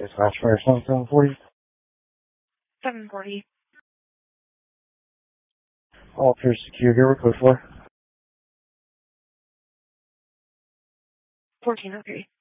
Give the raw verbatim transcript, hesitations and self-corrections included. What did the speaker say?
Dispatch fire seven forty. seven forty. All appears secure here. What code for? fourteen oh three.